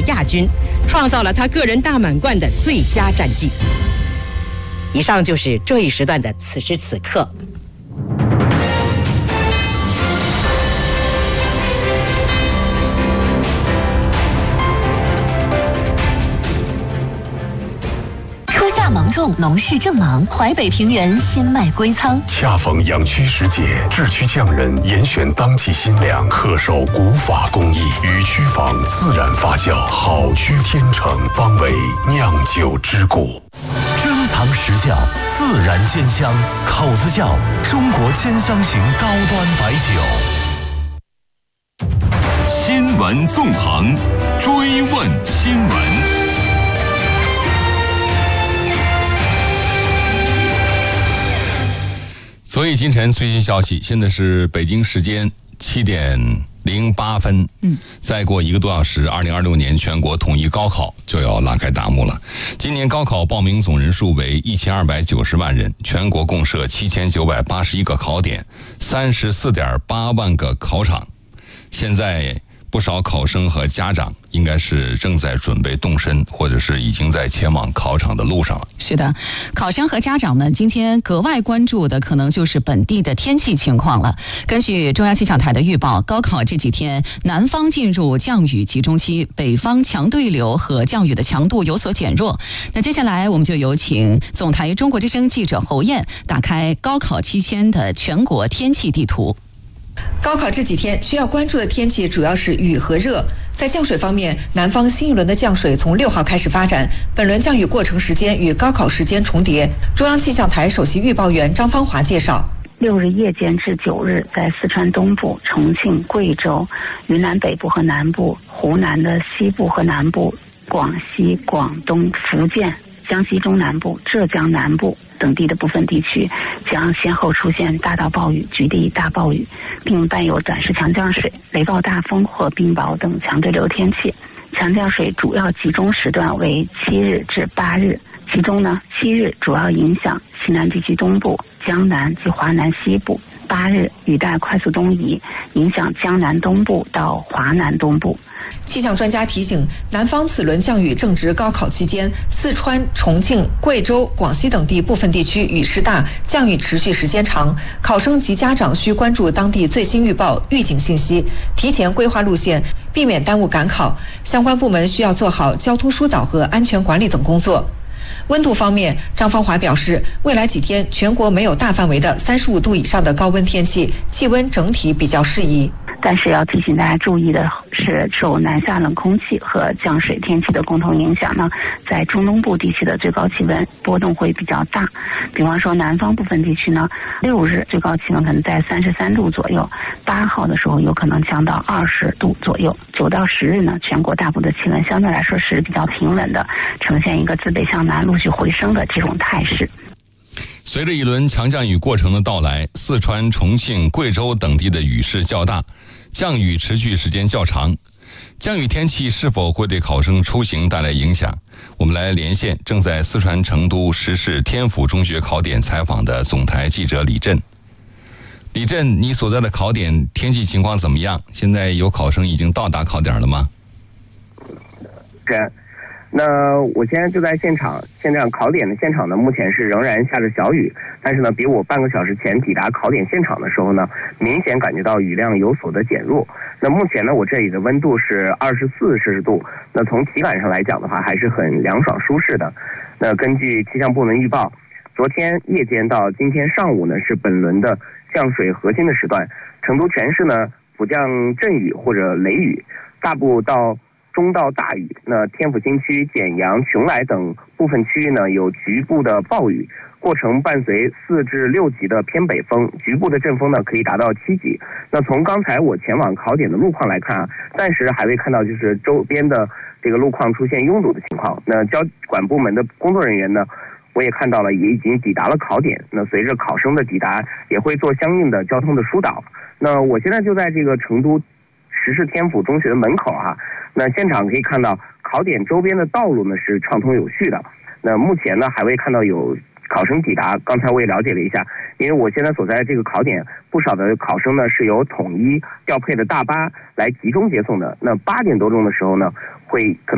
亚军，创造了他个人大满贯的最佳战绩。以上就是这一时段的此时此刻。 芒种，农事正忙，淮北平原新麦归仓。 恰逢养区时节，制区匠人严选当季新粮，恪守古法工艺，与区房自然发酵，好区天成，方为酿酒之谷。 珍藏实窖，自然鲜香，口子窖，中国兼香型高端白酒。 新闻纵横，追问新闻。所以今晨最新消息，现在是北京时间7点08分。再过1个多小时，2026年全国统一高考就要拉开大幕了。今年高考报名总人数为1290万人，全国共设7981个考点，34.8万个考场。现在不少考生和家长应该是正在准备动身，或者是已经在前往考场的路上了。 是的，考生和家长们今天格外关注的可能就是本地的天气情况了。根据中央气象台的预报，高考这几天南方进入降雨集中期，北方强对流和降雨的强度有所减弱。那接下来我们就有请总台中国之声记者侯燕打开高考期间的全国天气地图。 高考这几天需要关注的天气主要是雨和热。在降水方面，南方新一轮的降水从6号开始发展，本轮降雨过程时间与高考时间重叠。中央气象台首席预报员张芳华介绍 ，6日夜间至9日，在四川东部、重庆、贵州、云南北部和南部、湖南的西部和南部、广西、广东、福建、江西中南部、浙江南部等地的部分地区将先后出现大到暴雨、局地大暴雨，并伴有短时强降水、雷暴大风或冰雹等强对流天气。强降水主要集中时段为7日至8日，其中呢，7日主要影响西南地区东部、江南及华南西部；8日雨带快速东移，影响江南东部到华南东部。 气象专家提醒，南方此轮降雨正值高考期间，四川、重庆、贵州、广西等地部分地区雨势大，降雨持续时间长。考生及家长需关注当地最新预报、预警信息，提前规划路线，避免耽误赶考。相关部门需要做好交通疏导和安全管理等工作。温度方面，张芳华表示，未来几天全国没有大范围的35度以上的高温天气，气温整体比较适宜。 但是要提醒大家注意的是，受南下冷空气和降水天气的共同影响呢，在中东部地区的最高气温波动会比较大。比方说南方部分地区呢，6日最高气温可能在33度左右，8号的时候有可能降到20度左右。9到10日呢，全国大部的气温相对来说是比较平稳的，呈现一个自北向南陆续回升的这种态势。 随着一轮强降雨过程的到来，四川、重庆、贵州等地的雨势较大，降雨持续时间较长。降雨天气是否会对考生出行带来影响？我们来连线正在四川成都实施天府中学考点采访的总台记者李振。李振，你所在的考点天气情况怎么样？现在有考生已经到达考点了吗？ 那我现在就在现场考点的现场呢，目前是仍然下着小雨，但是呢，比我半个小时前抵达考点现场的时候呢，明显感觉到雨量有所的减弱。那目前呢，我这里的温度是24摄氏度，那从体感上来讲的话，还是很凉爽舒适的。那根据气象部门预报，昨天夜间到今天上午呢，是本轮的降水核心的时段，成都全市呢普降阵雨或者雷雨，大部到中到大雨。那天府新区、简阳、邛崃等部分区域呢，有局部的暴雨，过程伴随4至6级的偏北风，局部的阵风呢可以达到7级。那从刚才我前往考点的路况来看啊，暂时还未看到就是周边的这个路况出现拥堵的情况。那交管部门的工作人员呢，我也看到了，也已经抵达了考点。那随着考生的抵达，也会做相应的交通的疏导。那我现在就在这个成都实施天府中学的门口啊。那现场可以看到，考点周边的道路呢是畅通有序的。那目前呢还未看到有考生抵达。刚才我也了解了一下，因为我现在所在的这个考点，不少的考生呢是由统一调配的大巴来集中接送的。那8点多钟的时候呢，会可能